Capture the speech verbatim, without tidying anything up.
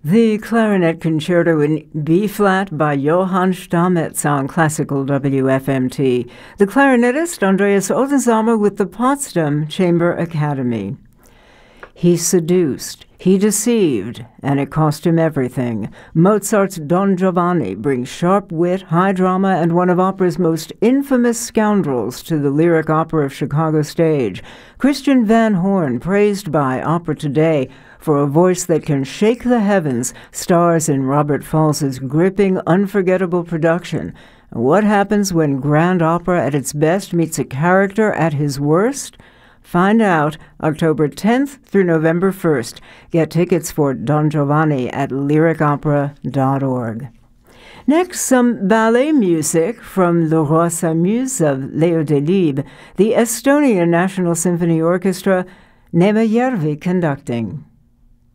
The Clarinet Concerto in B-flat by Johann Stamitz on Classical W F M T. The clarinetist Andreas Ottensamer with the Potsdam Chamber Academy. He seduced, he deceived, and it cost him everything. Mozart's Don Giovanni brings sharp wit, high drama, and one of opera's most infamous scoundrels to the Lyric Opera of Chicago stage. Christian Van Horn, praised by Opera Today for a voice that can shake the heavens, stars in Robert Falls's gripping, unforgettable production. What happens when grand opera at its best meets a character at his worst? Find out October tenth through November first. Get tickets for Don Giovanni at lyric opera dot org. Next, some ballet music from Le Roi s'amuse of Leo Delibes, the Estonian National Symphony Orchestra, Neeme Järvi conducting.